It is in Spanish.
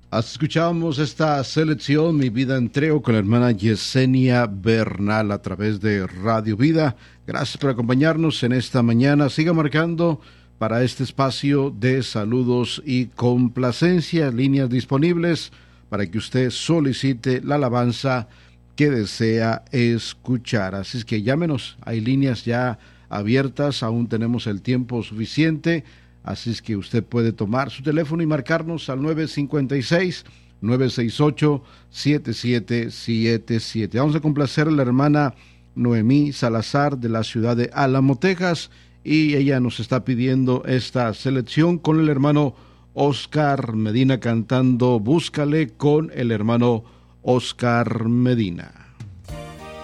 Escuchábamos esta selección, Mi Vida Entrego, con la hermana Yesenia Bernal a través de Radio Vida. Gracias por acompañarnos en esta mañana. Siga marcando para este espacio de saludos y complacencia, líneas disponibles para que usted solicite la alabanza que desea escuchar. Así es que llámenos, hay líneas ya abiertas, aún tenemos el tiempo suficiente. Así es que usted puede tomar su teléfono y marcarnos al 956-968-7777. Vamos a complacer a la hermana Noemí Salazar de la ciudad de Álamo, Texas, y ella nos está pidiendo esta selección con el hermano Oscar Medina cantando Búscale con el hermano Oscar Medina.